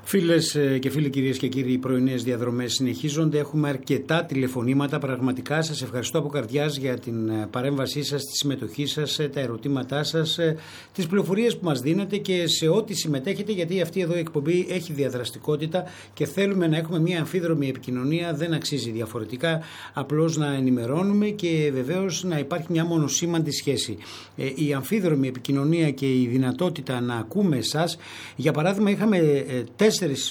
Φίλες και φίλοι, κυρίες και κύριοι, οι πρωινές διαδρομές συνεχίζονται. Έχουμε αρκετά τηλεφωνήματα. Πραγματικά σας ευχαριστώ από καρδιάς για την παρέμβασή σας, τη συμμετοχή σας, τα ερωτήματά σας, τις πληροφορίες που μας δίνετε και σε ό,τι συμμετέχετε, γιατί αυτή εδώ η εκπομπή έχει διαδραστικότητα και θέλουμε να έχουμε μια αμφίδρομη επικοινωνία. Δεν αξίζει διαφορετικά, απλώς να ενημερώνουμε και βεβαίως να υπάρχει μια μονοσήμαντη σχέση. Η αμφίδρομη επικοινωνία και η δυνατότητα να ακούμε εσάς. Για παράδειγμα, είχαμε 4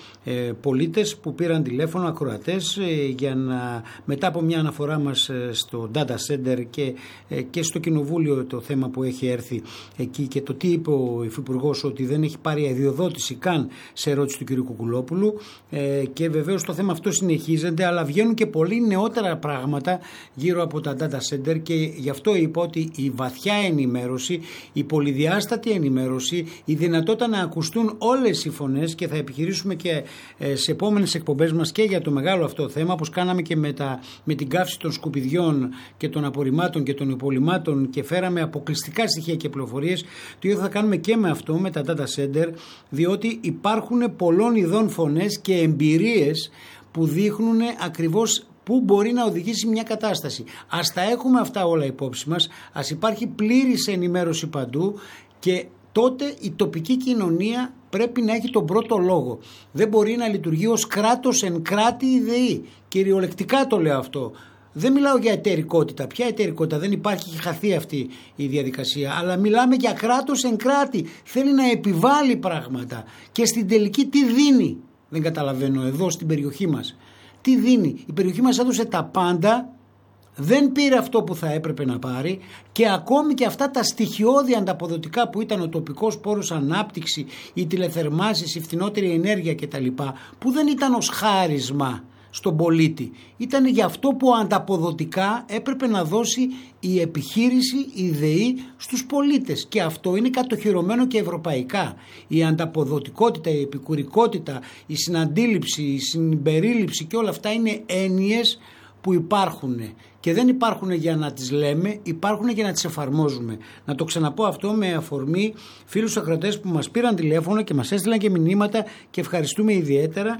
πολίτες που πήραν τηλέφωνο, ακροατές, για να, μετά από μια αναφορά μας στο Data Center και στο Κοινοβούλιο, το θέμα που έχει έρθει εκεί και το τι είπε ο Υφυπουργός, ότι δεν έχει πάρει αδειοδότηση καν, σε ερώτηση του κ. Κουκουλόπουλου, και βεβαίως το θέμα αυτό συνεχίζεται, αλλά βγαίνουν και πολύ νεότερα πράγματα γύρω από τα Data Center, και γι' αυτό είπα ότι η βαθιά ενημέρωση, η πολυδιάστατη ενημέρωση, η δυνατότητα να ακουστούν όλες οι φωνές, και θα επιχειρήσουμε και σε επόμενες εκπομπές μας και για το μεγάλο αυτό θέμα, όπως κάναμε και με την καύση των σκουπιδιών και των απορριμμάτων και των υπολοιμμάτων, και φέραμε αποκλειστικά στοιχεία και πληροφορίες. Το ίδιο θα κάνουμε και με αυτό, με τα data center, διότι υπάρχουν πολλών ειδών φωνές και εμπειρίες που δείχνουν ακριβώς πού μπορεί να οδηγήσει μια κατάσταση. Ας τα έχουμε αυτά όλα υπόψη μας, ας υπάρχει πλήρης ενημέρωση παντού, και τότε η τοπική κοινωνία πρέπει να έχει τον πρώτο λόγο. Δεν μπορεί να λειτουργεί ως κράτος εν κράτη η ΔΕΗ. Κυριολεκτικά το λέω αυτό. Δεν μιλάω για εταιρικότητα. Ποια εταιρικότητα? Δεν υπάρχει, έχει χαθεί αυτή η διαδικασία. Αλλά μιλάμε για κράτος εν κράτη. Θέλει να επιβάλλει πράγματα. Και στην τελική τι δίνει? Δεν καταλαβαίνω εδώ στην περιοχή μας. Τι δίνει? Η περιοχή μας έδωσε τα πάντα. Δεν πήρε αυτό που θα έπρεπε να πάρει, και ακόμη και αυτά τα στοιχειώδη ανταποδοτικά που ήταν ο τοπικός πόρος ανάπτυξη, οι τηλεθερμάσεις, η φθηνότερη ενέργεια κτλ., που δεν ήταν ως χάρισμα στον πολίτη, ήταν για αυτό που ανταποδοτικά έπρεπε να δώσει η επιχείρηση, η ΔΕΗ στους πολίτες, και αυτό είναι κατοχυρωμένο και ευρωπαϊκά. Η ανταποδοτικότητα, η επικουρικότητα, η συναντήληψη, η συμπερίληψη και όλα αυτά είναι έννοιες που υπάρχουν, και δεν υπάρχουν για να τις λέμε, υπάρχουν για να τις εφαρμόζουμε. Να το ξαναπώ αυτό με αφορμή φίλους ακροατές που μας πήραν τηλέφωνο και μας έστειλαν και μηνύματα, και ευχαριστούμε ιδιαίτερα,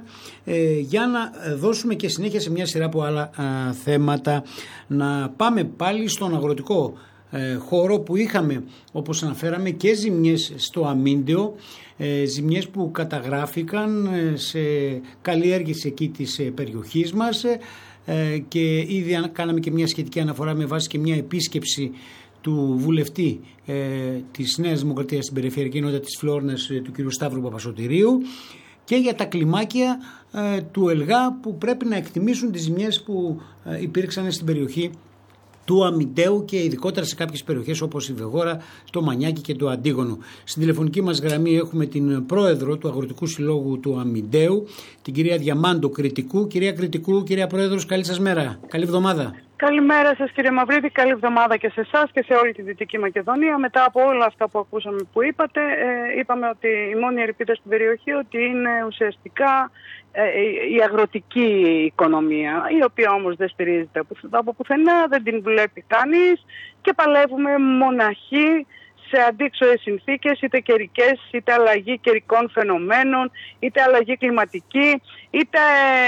για να δώσουμε και συνέχεια σε μια σειρά από άλλα θέματα. Να πάμε πάλι στον αγροτικό χώρο, που είχαμε, όπως αναφέραμε, και ζημιές στο Αμίντεο, ζημιές που καταγράφηκαν σε καλλιέργειες εκεί της περιοχής μας, και ήδη κάναμε και μια σχετική αναφορά με βάση και μια επίσκεψη του βουλευτή της Νέας Δημοκρατίας στην Περιφερειακή Ενότητα της Φλόρνας, του κ. Σταύρου Παπασωτηρίου, και για τα κλιμάκια του ΕΛΓΑ, που πρέπει να εκτιμήσουν τις ζημιές που υπήρξαν στην περιοχή του Αμιντέου, και ειδικότερα σε κάποιες περιοχές όπως η Βεγόρα, το Μανιάκι και το Αντίγωνο. Στην τηλεφωνική μας γραμμή έχουμε την πρόεδρο του Αγροτικού Συλλόγου του Αμιντέου, την κυρία Διαμάντο Κρητικού. Κυρία Κρητικού, κυρία Πρόεδρος, καλή σας μέρα. Καλή εβδομάδα. Καλημέρα σας, κύριε Μαυρίδη, καλή εβδομάδα και σε εσάς και σε όλη τη Δυτική Μακεδονία. Μετά από όλα αυτά που ακούσαμε που είπατε, είπαμε ότι η μόνη ελπίδα στην περιοχή ότι είναι ουσιαστικά η αγροτική οικονομία, η οποία όμως δεν στηρίζεται από πουθενά, δεν την βλέπει κανείς, και παλεύουμε μοναχοί σε αντίξωες συνθήκες, είτε καιρικές, είτε αλλαγή καιρικών φαινομένων, είτε αλλαγή κλιματική, είτε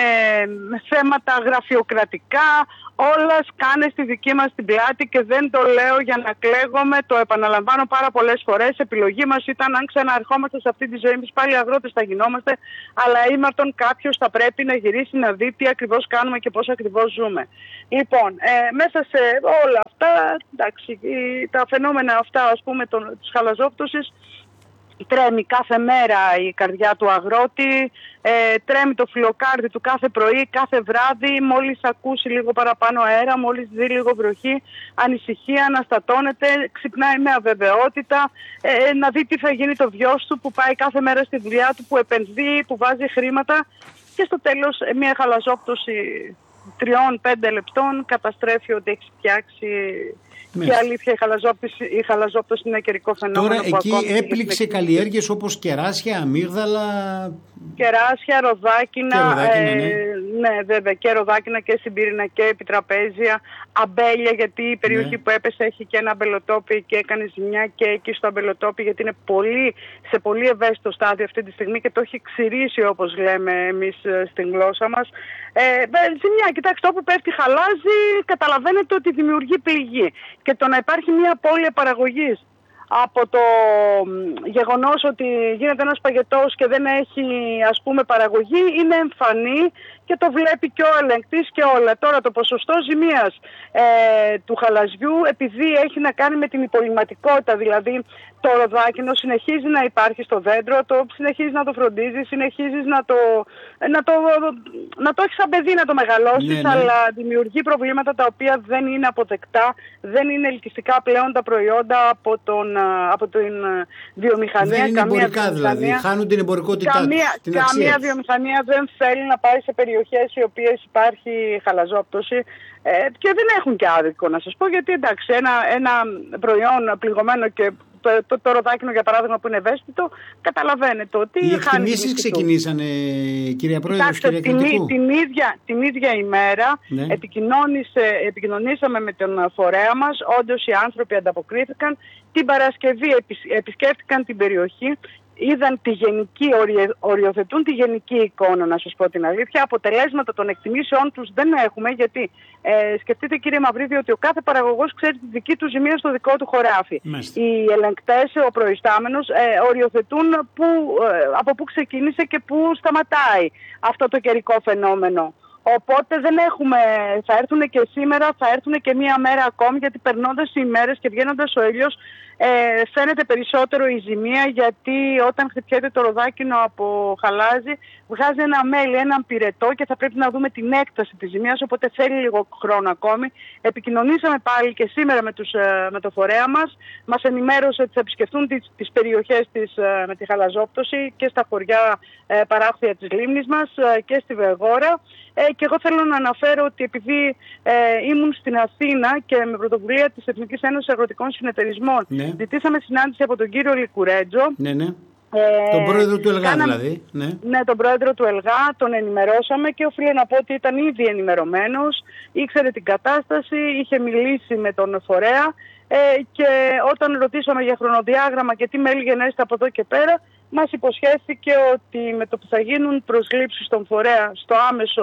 θέματα γραφειοκρατικά. Όλα σκάνε στη δική μας την πλάτη, και δεν το λέω για να κλαίγομαι, το επαναλαμβάνω πάρα πολλές φορές. Επιλογή μας ήταν, αν ξαναερχόμαστε σε αυτή τη ζωή, εμείς πάλι αγρότες θα γινόμαστε, αλλά ήμαρτον κάποιος θα πρέπει να γυρίσει να δει τι ακριβώς κάνουμε και πώς ακριβώς ζούμε. Λοιπόν, μέσα σε όλα αυτά, εντάξει, τα φαινόμενα αυτά, ας πούμε, της χαλαζόπτωσης, τρέμει κάθε μέρα η καρδιά του αγρότη, τρέμει το φιλοκάρδι του κάθε πρωί, κάθε βράδυ, μόλις ακούσει λίγο παραπάνω αέρα, μόλις δει λίγο βροχή, ανησυχία, αναστατώνεται, ξυπνάει με αβεβαιότητα, να δει τι θα γίνει το βιός του που πάει κάθε μέρα στη δουλειά του, που επενδύει, που βάζει χρήματα, και στο τέλος μια χαλαζόπτωση 3-5 λεπτών καταστρέφει ό,τι έχει φτιάξει. Και αλήθεια, η χαλαζόπτωση είναι καιρικό φαινόμενο. Τώρα εκεί έπληξε καλλιέργειες όπως κεράσια, αμύγδαλα. Κεράσια, ροδάκινα, Ναι, βέβαια, και ροδάκινα και στην Πύρινα και επιτραπέζια, αμπέλια, γιατί η περιοχή που έπεσε έχει και ένα αμπελοτόπι και έκανε ζημιά και εκεί στο αμπελοτόπι, γιατί είναι σε πολύ ευαίσθητο στάδιο αυτή τη στιγμή και το έχει ξηρίσει, όπως λέμε εμείς στην γλώσσα μας. Ζημιά, κοιτάξτε, όπου πέφτει χαλάζει, καταλαβαίνετε ότι δημιουργεί πληγή. Και το να υπάρχει μια απώλεια παραγωγής από το γεγονός ότι γίνεται ένας παγετός και δεν έχει, ας πούμε, παραγωγή, είναι εμφανή και το βλέπει και ο ελεγκτής και όλα. Τώρα το ποσοστό ζημίας του χαλαζιού, επειδή έχει να κάνει με την υπολειμματικότητα, δηλαδή το ροδάκινο συνεχίζει να υπάρχει στο δέντρο, συνεχίζει να το φροντίζει, συνεχίζει να το έχει σαν παιδί να το μεγαλώσεις, αλλά δημιουργεί προβλήματα τα οποία δεν είναι αποδεκτά, δεν είναι ελκυστικά πλέον τα προϊόντα από την βιομηχανία. Δεν είναι εμπορικά δηλαδή, χάνουν την εμπορικότητά τους. Καμία βιομηχανία δεν θέλει να πάει σε περιοχές οι οποίες υπάρχει χαλαζόπτωση και δεν έχουν και άδικο, να σας πω, γιατί εντάξει, ένα προϊόν πληγωμένο και το ροδάκινο, για παράδειγμα, που είναι ευαίσθητο, καταλαβαίνετε ότι οι εκτιμήσεις ξεκινήσανε, κυρία Πρόεδρε, την ίδια ημέρα. Επικοινωνήσαμε με τον φορέα μας, όντως οι άνθρωποι ανταποκρίθηκαν. Την Παρασκευή επισκέφτηκαν την περιοχή, είδαν οριοθετούν τη γενική εικόνα, να σας πω την αλήθεια. Αποτελέσματα των εκτιμήσεών τους δεν έχουμε, γιατί σκεφτείτε, κύριε Μαυρίδη, ότι ο κάθε παραγωγός ξέρει τη δική του ζημία στο δικό του χωράφι. Οι ελεγκτές, ο προϊστάμενος, οριοθετούν από πού ξεκίνησε και πού σταματάει αυτό το καιρικό φαινόμενο. Οπότε δεν έχουμε, θα έρθουν και σήμερα, θα έρθουν και μία μέρα ακόμη, γιατί περνώντας οι ημέρες και βγαίνοντας ο ήλιος φαίνεται περισσότερο η ζημία, γιατί όταν χτυπιέται το ροδάκινο από χαλάζι βγάζει ένα μέλι, έναν πυρετό και θα πρέπει να δούμε την έκταση της ζημίας, οπότε θέλει λίγο χρόνο ακόμη. Επικοινωνήσαμε πάλι και σήμερα με το φορέα μας, μας ενημέρωσε ότι θα επισκεφτούν τις περιοχές με τη χαλαζόπτωση και στα χωριά παράκτια της λίμνης μας και στη Βεγόρα. Και εγώ θέλω να αναφέρω ότι επειδή ήμουν στην Αθήνα και με πρωτοβουλία της Εθνικής Ένωσης Αγροτικών Συνεταιρισμών, ζητήσαμε συνάντηση από τον κύριο Λικουρέτζο. Τον πρόεδρο του ΕΛΓΑ δηλαδή. Ναι, τον πρόεδρο του ΕΛΓΑ, τον ενημερώσαμε και οφείλω να πω ότι ήταν ήδη ενημερωμένος, ήξερε την κατάσταση, είχε μιλήσει με τον φορέα και όταν ρωτήσαμε για χρονοδιάγραμμα και τι μέλη γενέστε από εδώ και πέρα, μας υποσχέθηκε ότι με το που θα γίνουν προσλήψεις στον φορέα στο άμεσο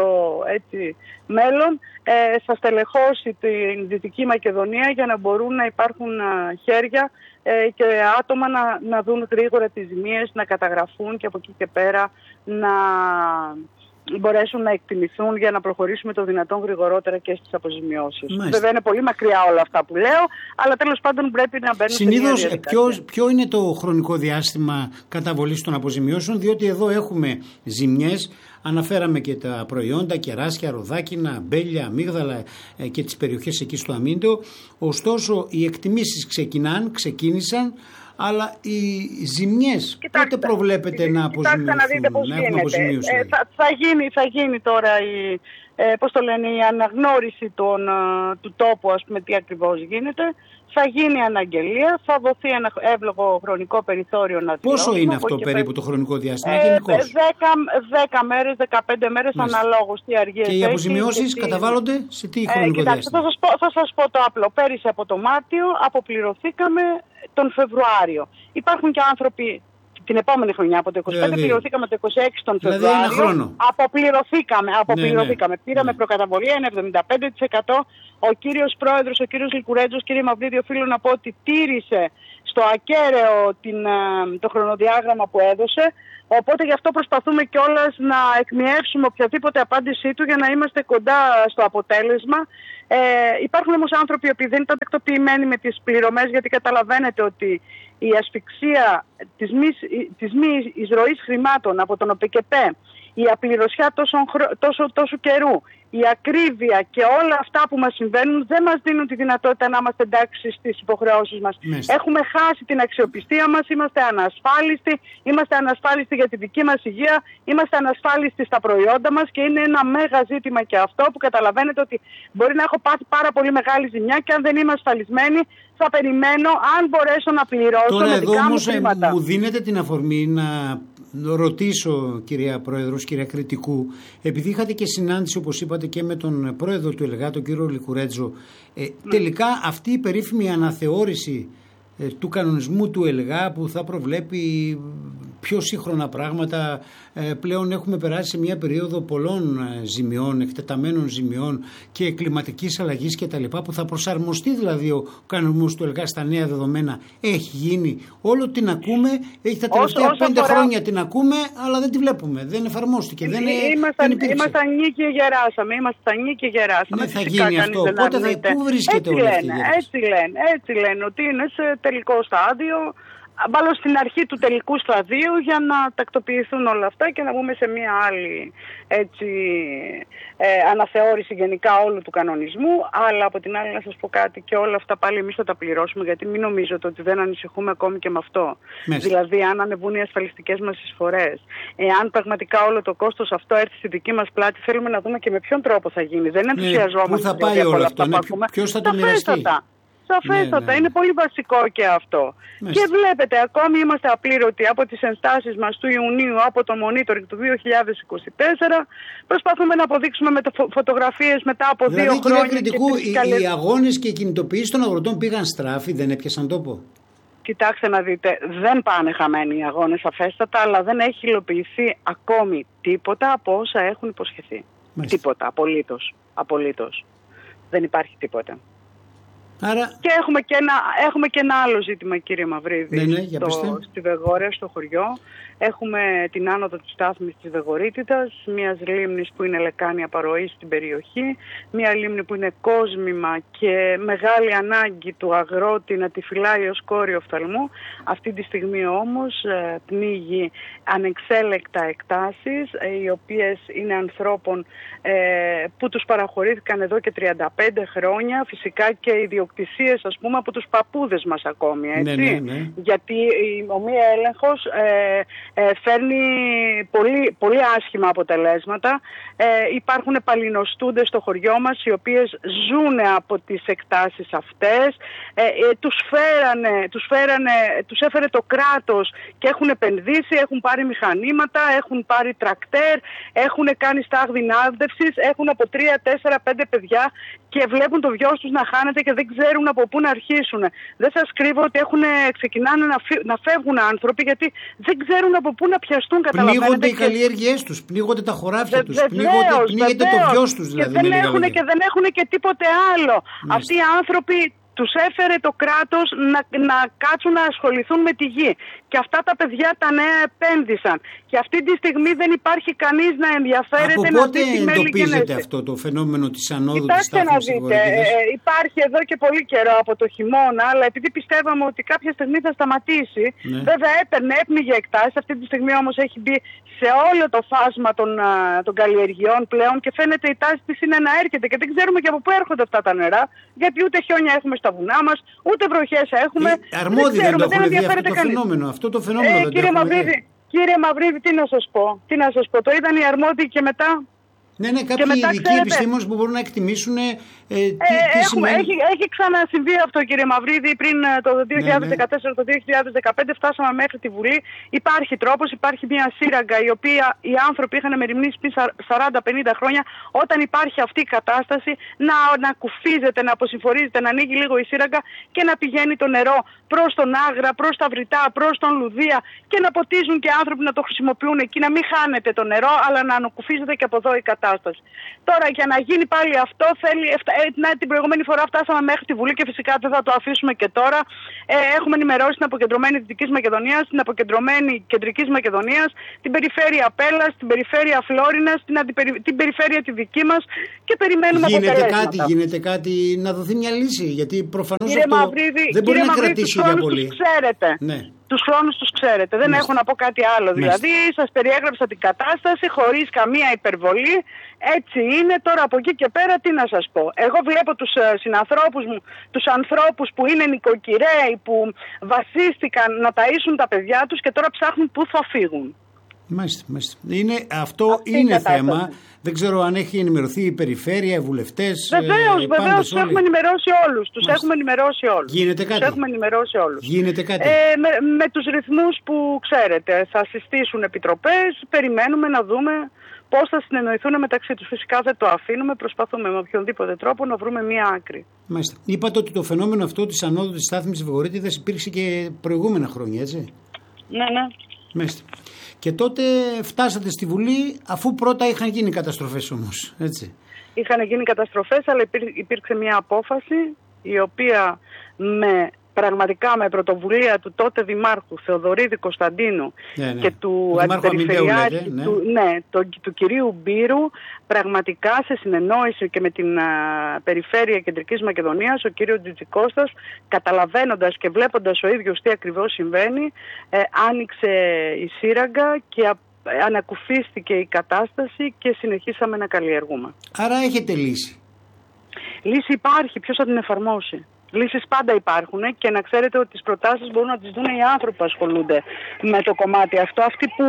μέλλον θα στελεχώσει την Δυτική Μακεδονία για να μπορούν να υπάρχουν χέρια και άτομα να δουν γρήγορα τις ζημίες, να καταγραφούν και από εκεί και πέρα να μπορέσουν να εκτιμηθούν για να προχωρήσουμε το δυνατόν γρηγορότερα και στις αποζημιώσεις. Βέβαια είναι πολύ μακριά όλα αυτά που λέω, αλλά τέλος πάντων πρέπει να μπαίνουν. Συνήθως ποιο είναι το χρονικό διάστημα καταβολής των αποζημιώσεων, διότι εδώ έχουμε ζημιές, αναφέραμε και τα προϊόντα, κεράσια, ροδάκινα, αμπέλια, αμύγδαλα και τις περιοχές εκεί στο Αμίντεο. Ωστόσο οι εκτιμήσεις ξεκίνησαν, αλλά οι ζημιές πότε προβλέπετε να αποζημιώσουν? Να δείτε πώς γίνεται. Θα γίνει τώρα η αναγνώριση του τόπου, ας πούμε, τι ακριβώς γίνεται. Θα γίνει αναγγελία, θα δοθεί ένα εύλογο χρονικό περιθώριο να δηλώσουμε. Πόσο είναι αυτό περίπου το χρονικό διάστημα γενικώς? 10 μέρες, 15 μέρες αναλόγως τι αργίες. Και οι αποζημιώσεις καταβάλλονται σε τι χρονικό διάστημα? Θα σας πω το απλό. Πέρυσι από το Μάρτιο αποπληρωθήκαμε τον Φεβρουάριο. Υπάρχουν και άνθρωποι την επόμενη χρονιά, από το 25 πληρωθήκαμε το 26 τον Φεβρουάριο. Δηλαδή ένα χρόνο. Αποπληρωθήκαμε. Πήραμε προκαταβολή, ένα 75%. Ο κύριος Πρόεδρος, ο κύριος Λικουρέτζος, κύριε Μαυρίδη, οφείλω να πω ότι τήρησε στο ακέραιο το χρονοδιάγραμμα που έδωσε. Οπότε γι' αυτό προσπαθούμε κιόλας να εκμιεύσουμε οποιαδήποτε απάντησή του για να είμαστε κοντά στο αποτέλεσμα. Υπάρχουν όμως άνθρωποι που δεν ήταν τακτοποιημένοι με τις πληρωμές, γιατί καταλαβαίνετε ότι η ασφυξία της μη εισρωής χρημάτων από τον ΟΠΕΚΕΠΕ, η απληρωσιά τόσο καιρού, η ακρίβεια και όλα αυτά που μας συμβαίνουν δεν μας δίνουν τη δυνατότητα να είμαστε εντάξει στις υποχρεώσεις μας. Έχουμε χάσει την αξιοπιστία μας, είμαστε ανασφάλιστοι για τη δική μας υγεία, είμαστε ανασφάλιστοι στα προϊόντα μας και είναι ένα μέγα ζήτημα και αυτό που καταλαβαίνετε ότι μπορεί να έχω πάθει πάρα πολύ μεγάλη ζημιά και αν δεν είμαι ασφαλισμένη θα περιμένω αν μπορέσω να πληρώσω. Τώρα με εδώ δικά όμως μου χρήματα. μου δίνετε την αφορμή να ρωτήσω, κυρία Πρόεδρος, κυρία Κρητικού, επειδή είχατε και συνάντηση, όπως είπατε, και με τον πρόεδρο του ΕΛΓΑ, τον κύριο Λικουρέτζο, τελικά αυτή η περίφημη αναθεώρηση του κανονισμού του ΕΛΓΑ που θα προβλέπει πιο σύγχρονα πράγματα, πλέον έχουμε περάσει σε μια περίοδο πολλών ζημιών, εκτεταμένων ζημιών και κλιματικής αλλαγής κτλ. Που θα προσαρμοστεί δηλαδή ο κανονισμός του ΕΛΓΑ στα νέα δεδομένα. Έχει γίνει. Όλο την ακούμε, έχει τα τελευταία 5 χρόνια την ακούμε, αλλά δεν τη βλέπουμε. Δεν εφαρμόστηκε. Ήμασταν νη και γεράσαμε. Ναι, θα γίνει αυτό. Οπότε πού βρίσκεται όλη αυτή η γεράση? Έτσι λένε ότι είναι σε τελικό στάδιο. Μάλλον στην αρχή του τελικού σταδίου για να τακτοποιηθούν όλα αυτά και να μπούμε σε μια άλλη αναθεώρηση γενικά όλου του κανονισμού. Αλλά από την άλλη να σας πω κάτι, και όλα αυτά πάλι εμείς θα τα πληρώσουμε, γιατί μην νομίζετε ότι δεν ανησυχούμε ακόμη και με αυτό. Δηλαδή αν ανεβούν οι ασφαλιστικές μας εισφορές, εάν πραγματικά όλο το κόστος αυτό έρθει στη δική μας πλάτη, θέλουμε να δούμε και με ποιον τρόπο θα γίνει. Δεν ενθουσιαζόμαστε. Πού θα πάει όλο αυτό, ποιος θα το μοιραστεί? Σαφέστατα, είναι πολύ βασικό και αυτό. Και βλέπετε, ακόμη είμαστε απλήρωτοι από τις ενστάσεις μας του Ιουνίου, από το monitoring του 2024. Προσπαθούμε να αποδείξουμε με φωτογραφίες μετά από 2 χρόνια. Κρητικού, οι αγώνες και οι κινητοποιήσεις των αγροτών πήγαν στράφη, δεν έπιασαν τόπο? Κοιτάξτε να δείτε, δεν πάνε χαμένοι οι αγώνες σαφέστατα, αλλά δεν έχει υλοποιηθεί ακόμη τίποτα από όσα έχουν υποσχεθεί. Τίποτα, απολύτως. Δεν υπάρχει τίποτα. Άρα... Και έχουμε και ένα άλλο ζήτημα, κύριε Μαυρίδη, στη Βεγόρια, στο χωριό. Έχουμε την άνοδο της στάθμης της Βεγορίτητας, μιας λίμνης που είναι λεκάνη απαρροής στην περιοχή, μια λίμνη που είναι κόσμημα και μεγάλη ανάγκη του αγρότη να τη φυλάει ως κόριο οφθαλμού. Αυτή τη στιγμή όμως πνίγει ανεξέλεκτα εκτάσεις, οι οποίες είναι ανθρώπων που τους παραχωρήθηκαν εδώ και 35 χρόνια, φυσικά και ιδιοκτησίες, ας πούμε, από τους παππούδες μας ακόμη, έτσι. Ναι. Γιατί ο μη έλεγχος φέρνει πολύ, πολύ άσχημα αποτελέσματα. Υπάρχουν παλινοστούντες στο χωριό μας, οι οποίες ζουν από τις εκτάσεις αυτές. Τους έφερε το κράτος και έχουν επενδύσει, έχουν πάρει μηχανήματα, έχουν πάρει τρακτέρ, έχουν κάνει στάγδι ναύδευσης, έχουν από 3, 4, 5 παιδιά και βλέπουν το γιος τους να χάνεται και δεν ξέρουν από πού να αρχίσουν. Δεν σας κρύβω ότι ξεκινάνε να φεύγουν άνθρωποι γιατί δεν ξέρουν από πού να πιαστούν. Πνίγονται οι καλλιέργειές τους, πνίγονται τα χωράφια τους, πνίγεται το γιος τους δηλαδή. Και δεν έχουν και τίποτε άλλο. Αυτοί οι άνθρωποι τους έφερε το κράτος να κάτσουν να ασχοληθούν με τη γη. Και αυτά τα παιδιά τα νέα επένδυσαν. Και αυτή τη στιγμή δεν υπάρχει κανείς να ενδιαφέρεται να δει τη μέλη. Από πότε εντοπίζεται αυτό το φαινόμενο της ανόδου της στάθμης της Βεγορίτητας? Υπάρχει εδώ και πολύ καιρό από το χειμώνα, αλλά επειδή πιστεύαμε ότι κάποια στιγμή θα σταματήσει, βέβαια έπνιγε εκτάσεις. Αυτή τη στιγμή όμως έχει μπει σε όλο το φάσμα των καλλιεργειών πλέον και φαίνεται η τάση της είναι να έρχεται και δεν ξέρουμε και από πού έρχονται αυτά τα νερά, γιατί ούτε χιόνια έχουμε στα βουνά μας, ούτε βροχές έχουμε. Αρμόδιοι δεν το έχουν δει αυτό το φαινόμενο. Κύριε Μαυρίδη, τι να σας πω, το είδαν οι αρμόδιοι και μετά. Ναι, κάποιοι ειδικοί επιστήμονες που μπορούν να εκτιμήσουν τι σημαίνει. Έχει ξανασυμβεί αυτό, κύριε Μαυρίδη, πριν το 2014, το 2015 φτάσαμε μέχρι τη Βουλή. Υπάρχει τρόπος, υπάρχει μια σύραγγα η οποία οι άνθρωποι είχαν μεριμνήσει πριν 40-50 χρόνια. Όταν υπάρχει αυτή η κατάσταση να κουφίζεται, να αποσυμφορίζεται, να ανοίγει λίγο η σύραγγα και να πηγαίνει το νερό προς τον Άγρα, προς τα Βρυτά, προς τον Λουδία και να ποτίζουν και άνθρωποι να το χρησιμοποιούν εκεί, να μην χάνεται το νερό, αλλά να ανακουφίζεται και από εδώ η κατάσταση. Τώρα για να γίνει πάλι αυτό θέλει. Την προηγούμενη φορά φτάσαμε μέχρι τη Βουλή και φυσικά δεν θα το αφήσουμε και τώρα. Έχουμε ενημερώσει την αποκεντρωμένη Δυτικής Μακεδονίας, την αποκεντρωμένη Κεντρικής Μακεδονίας, την περιφέρεια Πέλλας, την περιφέρεια Φλόρινας, την περιφέρεια τη δική μας και περιμένουμε αποτελέσματα. Γίνεται κάτι να δοθεί μια λύση, γιατί προφανώς αυτό δεν μπορεί να κρατήσει για πολύ. τους χρόνους τους ξέρετε. Δεν έχω να πω κάτι άλλο. Δηλαδή σας περιέγραψα την κατάσταση χωρίς καμία υπερβολή. Έτσι είναι. Τώρα από εκεί και πέρα τι να σας πω. Εγώ βλέπω τους συνανθρώπους μου, τους ανθρώπους που είναι νοικοκυρέοι, που βασίστηκαν να ταΐσουν τα παιδιά τους και τώρα ψάχνουν πού θα φύγουν. Μάλιστα. Αυτό είναι θέμα. Δεν ξέρω αν έχει ενημερωθεί η περιφέρεια, οι βουλευτές. Βεβαίως, τους έχουμε ενημερώσει όλους. Γίνεται κάτι. Τους έχουμε ενημερώσει όλους. Γίνεται κάτι. Με τους ρυθμούς που ξέρετε. Θα συστήσουν επιτροπές. Περιμένουμε να δούμε πώς θα συνεννοηθούν μεταξύ τους. Φυσικά δεν το αφήνουμε. Προσπαθούμε με οποιονδήποτε τρόπο να βρούμε μία άκρη. Μάλιστα. Είπατε ότι το φαινόμενο αυτό της ανόδου της στάθμης Βορρήτιδας υπήρξε και προηγούμενα χρόνια, έτσι. Ναι. Μάλιστα. Και τότε φτάσατε στη Βουλή αφού πρώτα είχαν γίνει καταστροφές όμως, έτσι. Είχαν γίνει καταστροφές, αλλά υπήρξε μια απόφαση η οποία πραγματικά με πρωτοβουλία του τότε Δημάρχου Θεοδωρίδη Κωνσταντίνου και του Αντιπεριφερειάρχη του κυρίου Μπύρου, πραγματικά σε συνεννόηση και με την Περιφέρεια Κεντρικής Μακεδονίας, ο κύριος Τζιτζικώστας, καταλαβαίνοντας και βλέποντας ο ίδιος τι ακριβώς συμβαίνει, άνοιξε η σύραγγα και ανακουφίστηκε η κατάσταση και συνεχίσαμε να καλλιεργούμε. Άρα έχετε λύση. Λύση υπάρχει, ποιος θα την εφαρμόσει. Λύσεις πάντα υπάρχουν και να ξέρετε ότι τις προτάσεις μπορούν να τις δουν οι άνθρωποι που ασχολούνται με το κομμάτι αυτό, αυτοί που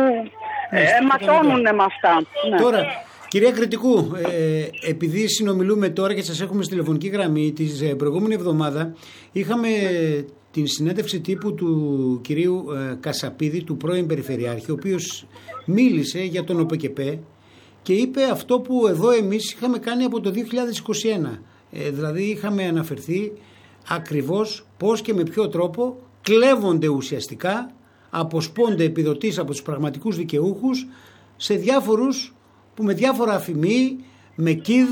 ματώνουν με αυτά. Τώρα, κυρία Κρητικού, επειδή συνομιλούμε τώρα και σας έχουμε στη τηλεφωνική γραμμή, την προηγούμενη εβδομάδα είχαμε την συνέντευξη τύπου του κυρίου Κασαπίδη, του πρώην Περιφερειάρχη, ο οποίος μίλησε για τον ΟΠΕΚΕΠΕ και είπε αυτό που εδώ εμείς είχαμε κάνει από το 2021. Δηλαδή είχαμε αναφερθεί ακριβώς πώς και με ποιο τρόπο κλέβονται ουσιαστικά, αποσπώνται επιδοτήσεις από τους πραγματικούς δικαιούχους σε διάφορους που με διάφορα αφημί, με κίδ,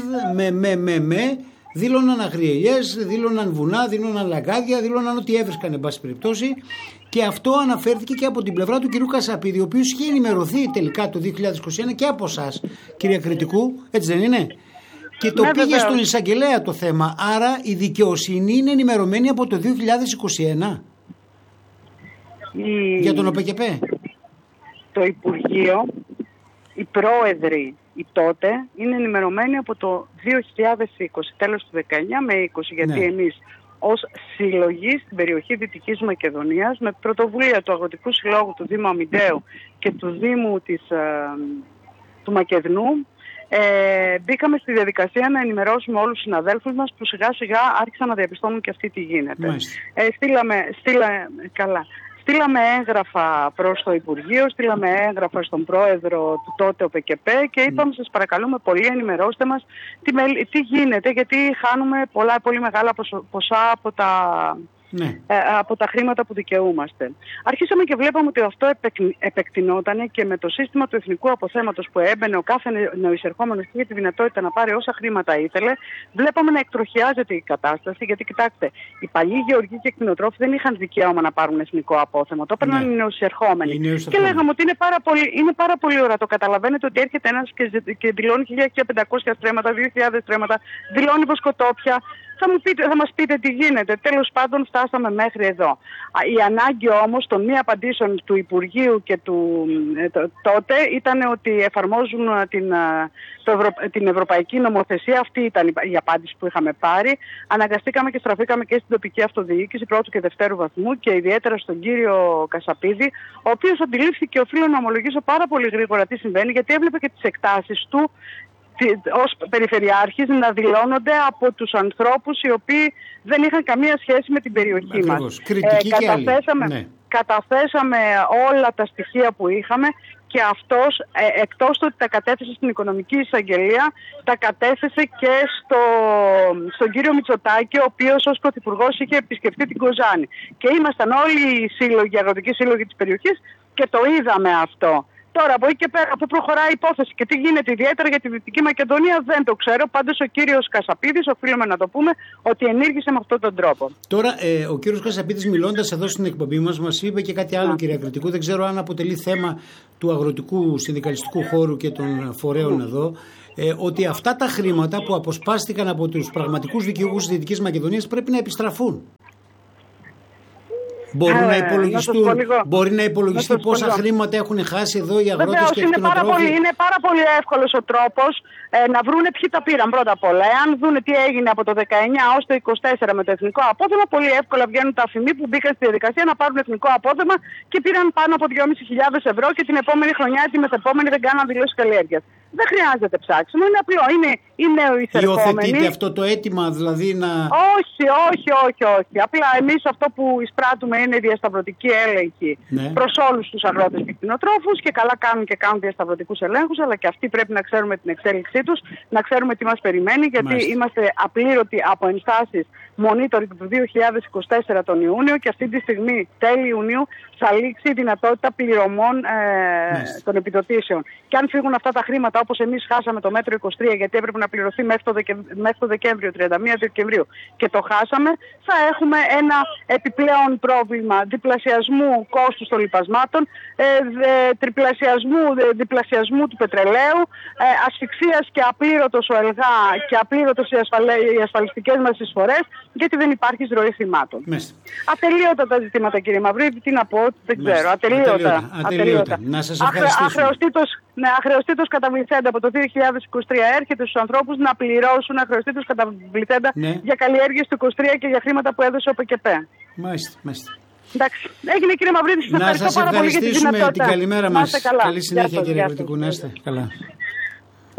με δήλωναν αγριελιές, δήλωναν βουνά, δήλωναν λαγκάδια, δήλωναν ό,τι έβρισκαν εν πάση περιπτώσει, και αυτό αναφέρθηκε και από την πλευρά του κυρίου Κασαπίδη, ο οποίος είχε ενημερωθεί τελικά το 2021 και από εσάς, κυρία Κρητικού, έτσι δεν είναι? Και το πήγε στον εισαγγελέα το θέμα. Άρα η δικαιοσύνη είναι ενημερωμένη από το 2021 για τον ΟΠΕΚΕΠΕ. Το Υπουργείο, οι πρόεδροι οι τότε είναι ενημερωμένοι από το 2020, τέλος του 19 με 20, γιατί εμείς ως συλλογή στην περιοχή Δυτικής Μακεδονίας, με πρωτοβουλία του Αγροτικού Συλλόγου του Δήμου Αμυντέου και του Δήμου του Μακεδνού, μπήκαμε στη διαδικασία να ενημερώσουμε όλους τους συναδέλφους μας που σιγά σιγά άρχισαν να διαπιστώνουν και αυτοί τι γίνεται. Στείλαμε έγγραφα προς το Υπουργείο, στείλαμε έγγραφα στον πρόεδρο του τότε ΟΠΕΚΕΠΕ και είπαμε σας παρακαλούμε πολύ ενημερώστε μας τι γίνεται, γιατί χάνουμε πολύ μεγάλα ποσά από τα χρήματα που δικαιούμαστε. Αρχίσαμε και βλέπαμε ότι αυτό επεκτηνόταν και με το σύστημα του εθνικού αποθέματος που έμπαινε ο κάθε νεοεισερχόμενος και είχε τη δυνατότητα να πάρει όσα χρήματα ήθελε, βλέπαμε να εκτροχιάζεται η κατάσταση, γιατί κοιτάξτε, οι παλιοί γεωργοί και κτηνοτρόφοι δεν είχαν δικαίωμα να πάρουν εθνικό απόθεμα. Το έπαιρναν οι νεοεισερχόμενοι. Και λέγαμε ότι είναι πάρα πολύ ώρα. Το καταλαβαίνετε ότι έρχεται ένας και δηλώνει 1.500 στρέμματα, 2.000 στρέμματα, δηλώνει βοσκοτόπια. Θα μας πείτε τι γίνεται. Τέλος πάντων φτάσαμε μέχρι εδώ. Η ανάγκη όμως των μη απαντήσεων του Υπουργείου και τότε ήταν ότι εφαρμόζουν την ευρωπαϊκή νομοθεσία. Αυτή ήταν η απάντηση που είχαμε πάρει. Αναγκαστήκαμε και στραφήκαμε και στην τοπική αυτοδιοίκηση πρώτου και δευτέρου βαθμού και ιδιαίτερα στον κύριο Κασαπίδη, ο οποίος αντιλήφθηκε, οφείλω να ομολογήσω, πάρα πολύ γρήγορα τι συμβαίνει, γιατί έβλεπε και τις εκτάσεις του ως περιφερειάρχης να δηλώνονται από τους ανθρώπους οι οποίοι δεν είχαν καμία σχέση με την περιοχή μας. Καταθέσαμε όλα τα στοιχεία που είχαμε και αυτός, εκτός του ότι τα κατέθεσε στην Οικονομική Εισαγγελία, τα κατέθεσε και στον κύριο Μητσοτάκη, ο οποίος ως πρωθυπουργός είχε επισκεφτεί την Κοζάνη. Και ήμασταν όλοι οι αγροτικοί σύλλογοι της περιοχής και το είδαμε αυτό. Τώρα από εκεί και πέρα που προχωράει η υπόθεση και τι γίνεται ιδιαίτερα για τη Δυτική Μακεδονία δεν το ξέρω. Πάντως ο κύριος Κασαπίδης, οφείλουμε να το πούμε, ότι ενήργησε με αυτόν τον τρόπο. Τώρα ο κύριος Κασαπίδης, μιλώντας εδώ στην εκπομπή μας είπε και κάτι άλλο, κυρία Κρητικού. Δεν ξέρω αν αποτελεί θέμα του αγροτικού συνδικαλιστικού χώρου και των φορέων εδώ. Ότι αυτά τα χρήματα που αποσπάστηκαν από τους πραγματικούς δικαιούχους της Δυτικής Μακεδονίας πρέπει να επιστραφούν. Μπορεί να υπολογιστεί πόσα χρήματα έχουν χάσει εδώ οι αγρότες και οι κτηνοτρόφοι. Είναι πάρα πολύ εύκολος ο τρόπος να βρούνε ποιοι τα πήραν πρώτα απ' όλα. Εάν δούνε τι έγινε από το 19 ως το 24 με το εθνικό απόθεμα, πολύ εύκολα βγαίνουν τα αφημί που μπήκαν στη διαδικασία να πάρουν εθνικό απόθεμα και πήραν πάνω από 2.500 ευρώ και την επόμενη χρονιά ή τη μεθεπόμενη δεν κάναν δηλώσεις καλλιέργειας. Δεν χρειάζεται ψάξιμο, είναι απλό. Είναι ο εισερχόμενοι. Υιοθετείτε αυτό το αίτημα, δηλαδή να. Όχι. Απλά εμείς αυτό που εισπράττουμε είναι διασταυρωτική έλεγχη προς όλους τους αγρότες και κτηνοτρόφους και καλά κάνουν διασταυρωτικούς ελέγχους, αλλά και αυτοί πρέπει να ξέρουμε την εξέλιξή τους, να ξέρουμε τι μας περιμένει, γιατί είμαστε απλήρωτοι από ενστάσεις monitoring του 2024 τον Ιούνιο και αυτή τη στιγμή, τέλη Ιουνίου, θα λήξει η δυνατότητα πληρωμών των επιδοτήσεων. Και αν φύγουν αυτά τα χρήματα, όπως εμείς χάσαμε το μέτρο 23, γιατί έπρεπε να πληρωθεί μέχρι το Δεκέμβριο, 31 Δεκεμβρίου, και το χάσαμε, θα έχουμε ένα επιπλέον πρόβλημα διπλασιασμού κόστους των λιπασμάτων, διπλασιασμού του πετρελαίου, ασφυξίας και απλήρωτος ο ΕΛΓΑ και απλήρωτος οι ασφαλιστικές μας εισφορές, γιατί δεν υπάρχει ροή χρημάτων. Ατελείωτα τα ζητήματα, κύριε Μαυρίδη, τι να πω, δεν ξέρω. Ατελείωτα. Να σας ευχαριστήσω. Αχρεωστήτως καταβληθέντα από το 2023 έρχεται στους ανθρώπους να πληρώσουν αχρεωστήτως καταβληθέντα για καλλιέργειες του 2023 και για χρήματα που έδωσε ο ΠΚΠ. Μάλιστα. Εντάξει. Έγινε, κύριε Μαυρίδη, να σας ευχαριστήσουμε. Την καλημέρα μας. Καλή συνέχεια, κύριε Κρητικού. Να είστε καλά.